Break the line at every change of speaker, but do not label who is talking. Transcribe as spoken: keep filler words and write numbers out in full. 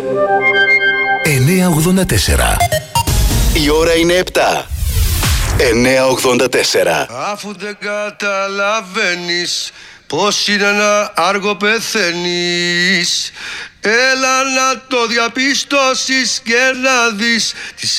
εννιακόσια ογδόντα τέσσερα. Η ώρα είναι επτά. εννιακόσια ογδόντα τέσσερα.
Αφού δεν καταλαβαίνεις πως είναι να άργο πεθαίνεις, έλα να το διαπιστώσεις και να δεις τις